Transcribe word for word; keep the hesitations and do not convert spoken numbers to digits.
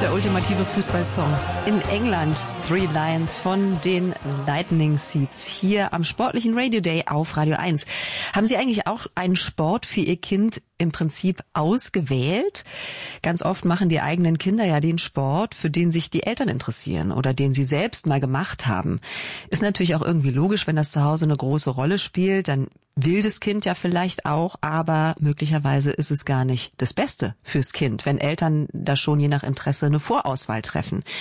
Der ultimative Fußballsong. In England, Three Lions von den Lightning Seeds. Hier am sportlichen Radio Day auf Radio eins. Haben Sie eigentlich auch einen Sport für Ihr Kind im Prinzip ausgewählt? Ganz oft machen die eigenen Kinder ja den Sport, für den sich die Eltern interessieren oder den sie selbst mal gemacht haben. Ist natürlich auch irgendwie logisch, wenn das zu Hause eine große Rolle spielt, dann will das Kind ja vielleicht auch, aber möglicherweise ist es gar nicht das Beste fürs Kind, wenn Eltern da schon je nach Interesse eine Vorauswahl treffen.